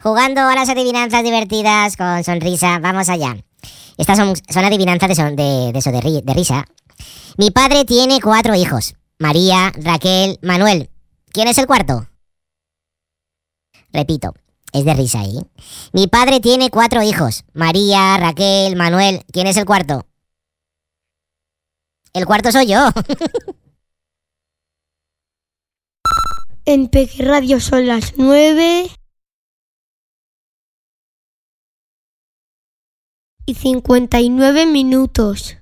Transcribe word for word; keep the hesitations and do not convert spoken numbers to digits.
Jugando a las adivinanzas divertidas con sonrisa, vamos allá. Estas son, son adivinanzas de, son, de, de eso, de, ri, de risa. Mi padre tiene cuatro hijos. María, Raquel, Manuel. ¿Quién es el cuarto? Repito, es de risa ahí. Mi padre tiene cuatro hijos. María, Raquel, Manuel. ¿Quién es el cuarto? El cuarto soy yo. En Peque Radio son las nueve y cincuenta y nueve minutos.